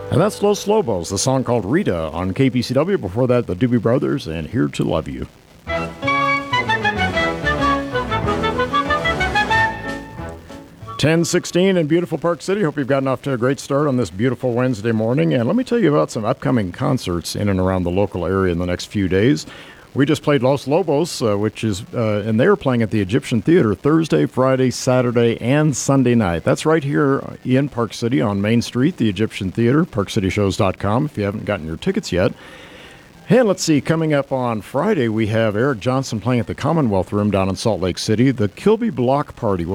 And that's Los Lobos, the song called Rita on KPCW. Before that, the Doobie Brothers and Here to Love You. 10:16 in beautiful Park City. Hope you've gotten off to a great start on this beautiful Wednesday morning. And let me tell you about some upcoming concerts in and around the local area in the next few days. We just played Los Lobos, and they're playing at the Egyptian Theater Thursday, Friday, Saturday, and Sunday night. That's right here in Park City on Main Street, the Egyptian Theater, parkcityshows.com if you haven't gotten your tickets yet. And let's see, coming up on Friday, we have Eric Johnson playing at the Commonwealth Room down in Salt Lake City. The Kilby Block Party will